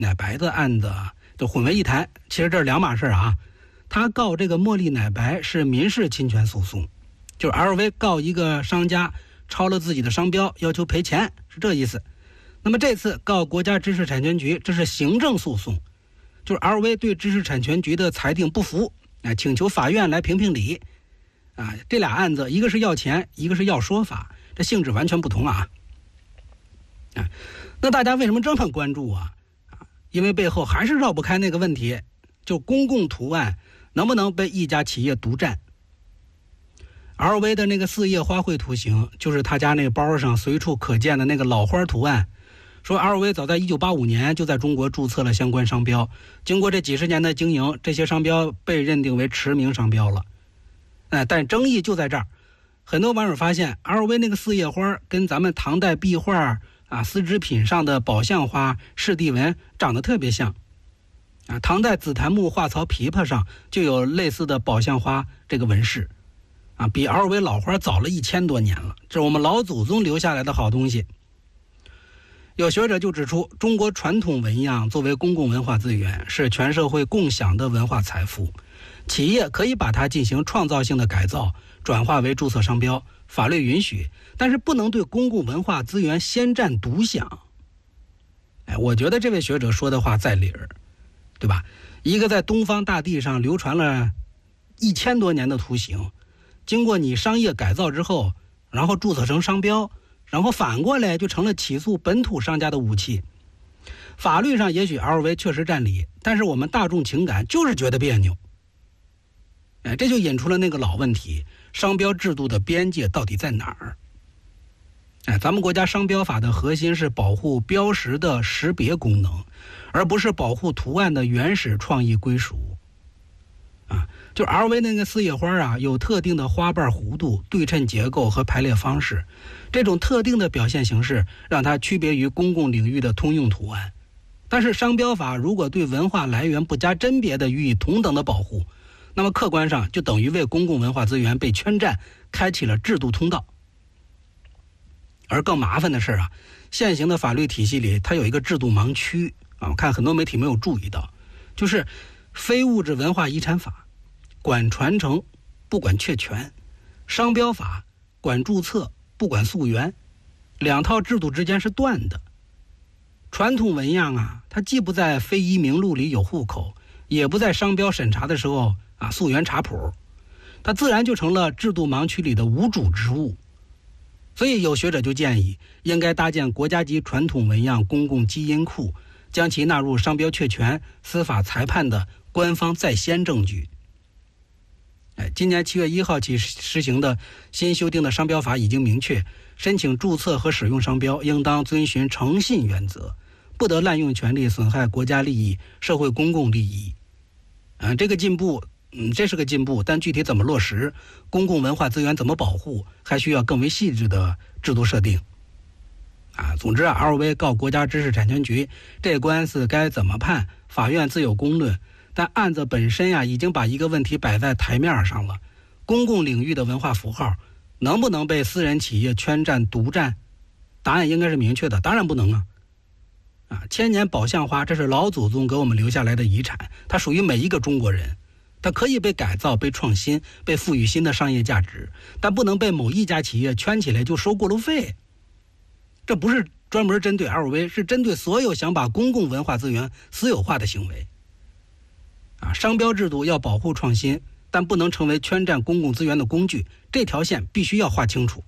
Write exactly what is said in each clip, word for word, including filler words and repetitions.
奶白的案子就混为一谈，其实这是两码事啊。他告这个茉莉奶白是民事侵权诉讼，就是 L V 告一个商家抄了自己的商标，要求赔钱，是这意思。那么这次告国家知识产权局，这是行政诉讼，就是 L V 对知识产权局的裁定不服，啊，请求法院来评评理。啊，这俩案子一个是要钱，一个是要说法，这性质完全不同啊。啊，那大家为什么这么关注啊？啊，因为背后还是绕不开那个问题，就公共图案能不能被一家企业独占。L V 的那个四叶花卉图形，就是他家那个包上随处可见的那个老花图案。说 L V 早在一九八五年就在中国注册了相关商标，经过这几十年的经营，这些商标被认定为驰名商标了。哎，但争议就在这儿，很多网友发现 L V 那个四叶花跟咱们唐代壁画啊丝织品上的宝相花、柿地纹长得特别像。啊，唐代紫檀木画槽琵琶上就有类似的宝相花这个纹饰。啊，比 L V 老花早了一千多年了，这是我们老祖宗留下来的好东西。有学者就指出，中国传统纹样作为公共文化资源，是全社会共享的文化财富，企业可以把它进行创造性的改造，转化为注册商标，法律允许，但是不能对公共文化资源先占独享。哎，我觉得这位学者说的话在理儿，对吧？一个在东方大地上流传了一千多年的图形，经过你商业改造之后，然后注册成商标，然后反过来就成了起诉本土商家的武器。法律上也许 L V 确实占理，但是我们大众情感就是觉得别扭。哎，这就引出了那个老问题，商标制度的边界到底在哪儿？哎，咱们国家商标法的核心是保护标识的识别功能，而不是保护图案的原始创意归属。啊，就 L V 那个四叶花啊，有特定的花瓣弧度、对称结构和排列方式，这种特定的表现形式让它区别于公共领域的通用图案。但是商标法如果对文化来源不加甄别的予以同等的保护，那么客观上就等于为公共文化资源被圈占开启了制度通道。而更麻烦的是啊，现行的法律体系里它有一个制度盲区啊，我看很多媒体没有注意到，就是非物质文化遗产法管传承不管确权，商标法管注册不管溯源，两套制度之间是断的。传统纹样啊，它既不在非遗名录里有户口，也不在商标审查的时候啊溯源查谱，它自然就成了制度盲区里的无主之物。所以有学者就建议，应该搭建国家级传统纹样公共基因库，将其纳入商标确权司法裁判的官方在先证据。哎，今年七月一号起施行的新修订的商标法已经明确，申请注册和使用商标应当遵循诚信原则，不得滥用权力损害国家利益、社会公共利益。嗯，这个进步，嗯，这是个进步，但具体怎么落实，公共文化资源怎么保护，还需要更为细致的制度设定。啊，总之啊 ，L V 告国家知识产权局，这官司该怎么判，法院自有公论。但案子本身呀、啊，已经把一个问题摆在台面上了：公共领域的文化符号能不能被私人企业圈占独占？答案应该是明确的，当然不能啊！啊，千年宝相花，这是老祖宗给我们留下来的遗产，它属于每一个中国人，它可以被改造、被创新、被赋予新的商业价值，但不能被某一家企业圈起来就收过路费。这不是专门针对 L V， 是针对所有想把公共文化资源私有化的行为。啊，商标制度要保护创新，但不能成为圈占公共资源的工具，这条线必须要划清楚。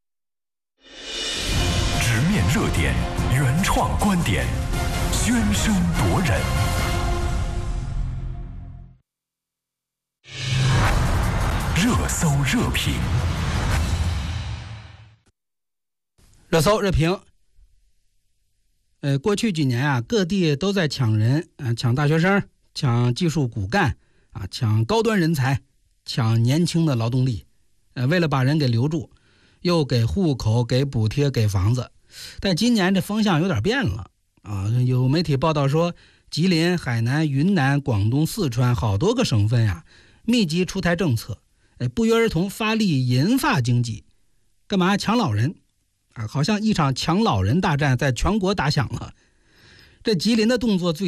直面热点，原创观点，宣声夺人。热搜热评， 热搜热评。呃，过去几年啊，各地都在抢人，啊、呃，抢大学生。抢技术骨干啊，抢高端人才，抢年轻的劳动力，呃，为了把人给留住，又给户口、给补贴、给房子。但今年这风向有点变了啊！有媒体报道说，吉林、海南、云南、广东、四川好多个省份呀、啊，密集出台政策，哎，不约而同发力银发经济，干嘛抢老人啊？好像一场抢老人大战在全国打响了。 这吉林的动作最